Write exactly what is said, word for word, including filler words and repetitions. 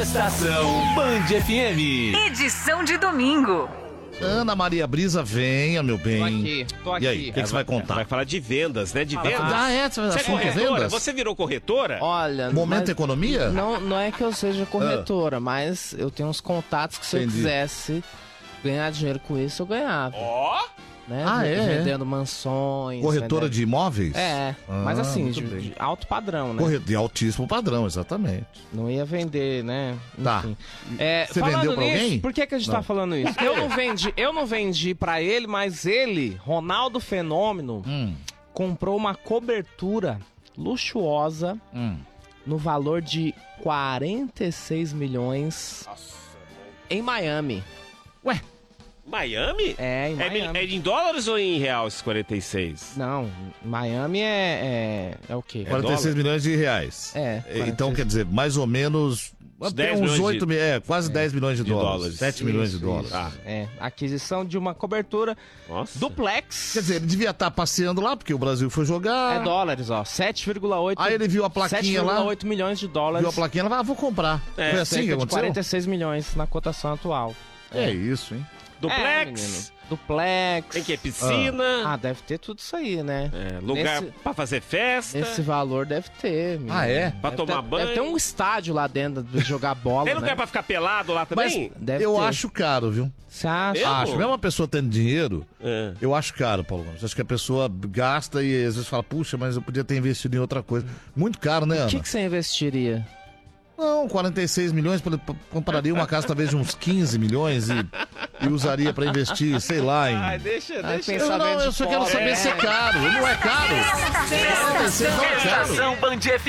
Estação Band F M. Edição de domingo. Ana Maria Brisa, venha, meu bem. Tô aqui, tô aqui. E aí, o que, que você vai contar? Vai falar de vendas, né? De Fala. vendas. Ah, é? Você, Você é assunto corretora? vendas? Você virou corretora? Olha, Momento mas economia? Não, não é que eu seja corretora, mas eu tenho uns contatos que se Entendi. eu quisesse ganhar dinheiro com isso, eu ganhava. Ó! Né? Ah, é? Vendendo mansões. Corretora vendendo... de imóveis? É, mas Ah, assim, muito de, bem. de alto padrão, né? Corre- De altíssimo padrão, exatamente. Não ia vender, né? Tá. Enfim. É, Você falando vendeu pra nisso, alguém? por que, que a gente Não. tá falando isso? Eu não vendi, eu não vendi pra ele, mas ele, Ronaldo Fenômeno, Hum, comprou uma cobertura luxuosa hum. no valor de quarenta e seis milhões em Miami. Ué, Miami? É, em É, Miami. mil- é em dólares ou em real esses quarenta e seis? Não, Miami é, é, é o quê? quarenta e seis milhões de reais. É, Então, quarenta e seis. quer dizer, mais ou menos... Uns até dez uns milhões oito de- mil, é, quase dez milhões de, de dólares. dólares. sete milhões de Isso, dólares. isso. Ah. É, aquisição de uma cobertura Nossa. duplex. Quer dizer, ele devia estar passeando lá, porque o Brasil foi jogar. É dólares, ó, sete vírgula oito. Aí ele viu a plaquinha lá. sete vírgula oito milhões de dólares. Viu a plaquinha lá, ah, vou comprar. É, Foi assim que cerca de aconteceu? quarenta e seis milhões na cotação atual. É isso, hein? É, Duplex? menino. Duplex. Tem que é piscina? Ah, deve ter tudo isso aí, né? é, lugar nesse- pra fazer festa? Esse valor deve ter. menino. Ah, é? Pra Deve tomar ter, banho? Deve ter um estádio lá dentro de jogar bola, Tem lugar né? pra ficar pelado lá também? Deve eu ter. acho caro, viu? Você acha? Eu? Acho. Mesmo uma pessoa tendo dinheiro, É. eu acho caro, Paulo Gomes. Acho que a pessoa gasta e às vezes fala, puxa, mas eu podia ter investido em outra coisa. Muito caro, né, O Ana? que, que você investiria? Não, quarenta e seis milhões, pra- pra- compraria uma casa talvez de uns quinze milhões e, e usaria pra investir, sei lá, em... Ai, deixa, Ah, deixa. pensa- Eu, não, pensamento eu de só quero pobre. saber se é caro. Não é caro? quarenta e seis não é caro. Estação Band F M.